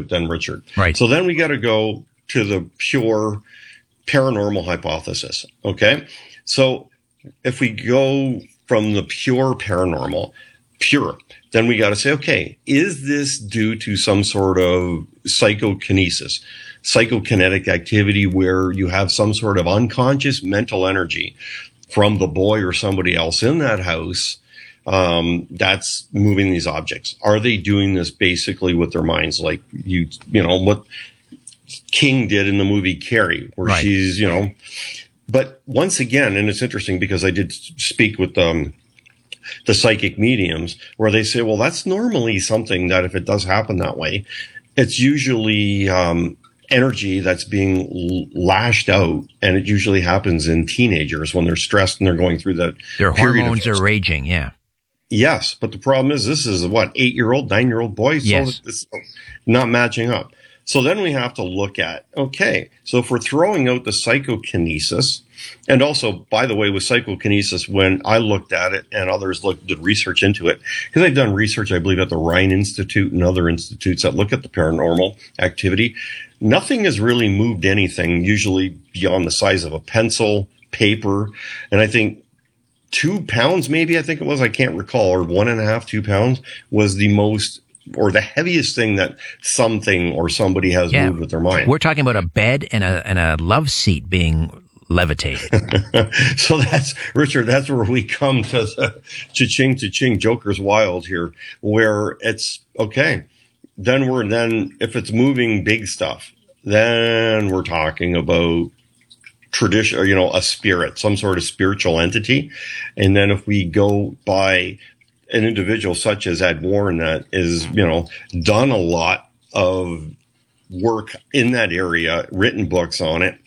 out then, Richard. Right. So then we got to go to the pure paranormal hypothesis. Okay. So if we go from the pure paranormal, then we got to say, okay, is this due to some sort of psychokinesis, psychokinetic activity where you have some sort of unconscious mental energy from the boy or somebody else in that house that's moving these objects? Are they doing this basically with their minds, like you know what King did in the movie Carrie, where right. she's, but once again, and it's interesting because I did speak with the psychic mediums where they say, well, that's normally something that if it does happen that way, it's usually energy that's being lashed out, and it usually happens in teenagers when they're stressed and they're going through that. Their hormones are raging, yeah. Yes, but the problem is this is what, 8-year-old, 9-year-old boys? Yes. So it's not matching up. So then we have to look at, okay, so if we're throwing out the psychokinesis, and also, by the way, with psychokinesis, when I looked at it and others did research into it, because I've done research, I believe, at the Rhine Institute and other institutes that look at the paranormal activity, nothing has really moved anything, usually beyond the size of a pencil, paper, and I think 2 pounds, maybe, I think it was, I can't recall, or 1.5, 2 pounds was the most, or the heaviest thing that something or somebody has moved with their mind. We're talking about a bed and a love seat being levitated. So that's, Richard, that's where we come to the cha-ching, Joker's Wild here, where it's, okay, then if it's moving big stuff, then we're talking about tradition, or, a spirit, some sort of spiritual entity. And then if we go by an individual such as Ed Warren that is, done a lot of work in that area, written books on it.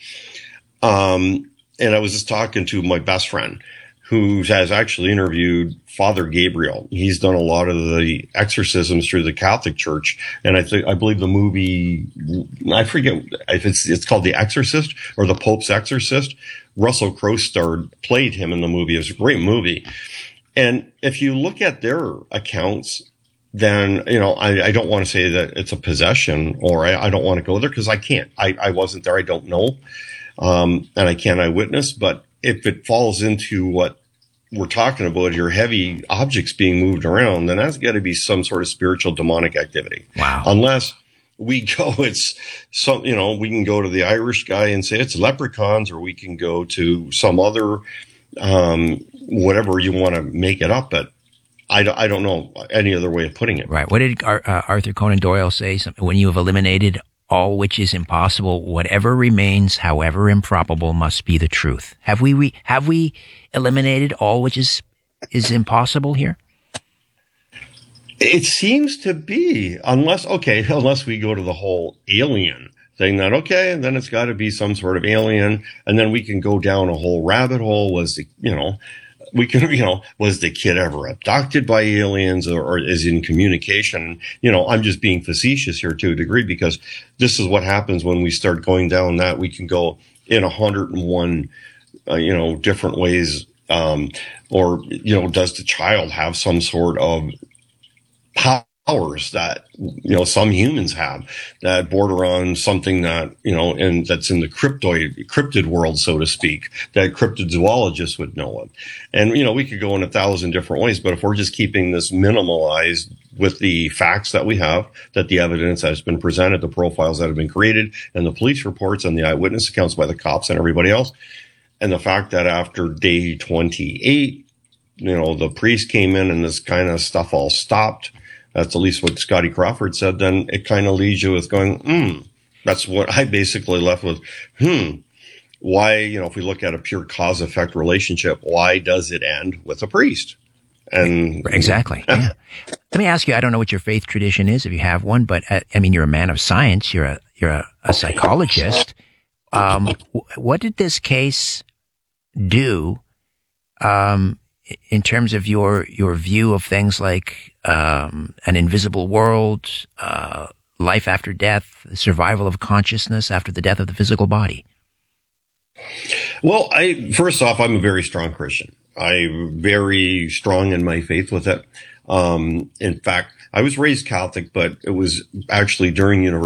And I was just talking to my best friend who has actually interviewed Father Gabriel. He's done a lot of the exorcisms through the Catholic Church. And I believe the movie, I forget if it's called The Exorcist or The Pope's Exorcist. Russell Crowe played him in the movie. It was a great movie. And if you look at their accounts, then, I don't want to say that it's a possession, or I don't want to go there because I can't. I wasn't there. I don't know. And I can't eyewitness. But if it falls into what we're talking about here, heavy objects being moved around, then that's got to be some sort of spiritual demonic activity. Wow. Unless we go, it's some, we can go to the Irish guy and say it's leprechauns, or we can go to some other, whatever you want to make it up, but I don't know any other way of putting it. Right. What did Arthur Conan Doyle say? When you have eliminated all which is impossible, whatever remains, however improbable, must be the truth. Have we eliminated all which is impossible here? It seems to be, unless we go to the whole alien thing, that, okay, then it's got to be some sort of alien. And then we can go down a whole rabbit hole. Was the kid ever abducted by aliens, or is in communication? I'm just being facetious here to a degree, because this is what happens when we start going down that. We can go in 101, different ways. Or, does the child have some sort of powers that, some humans have that border on something that, and that's in the cryptid world, so to speak, that cryptozoologists would know of. And, we could go in 1,000 different ways, but if we're just keeping this minimalized with the facts that we have, that the evidence that has been presented, the profiles that have been created, and the police reports and the eyewitness accounts by the cops and everybody else, and the fact that after day 28, the priest came in and this kind of stuff all stopped. That's at least what Scotty Crawford said. Then it kind of leaves you with going, that's what I basically left with. Why, if we look at a pure cause-effect relationship, why does it end with a priest? And exactly. Yeah. Let me ask you, I don't know what your faith tradition is, if you have one, but you're a man of science. You're a psychologist. What did this case do, in terms of your view of things like an invisible world, life after death, survival of consciousness after the death of the physical body? Well, first off, I'm a very strong Christian. I'm very strong in my faith with it. In fact, I was raised Catholic, but it was actually during university.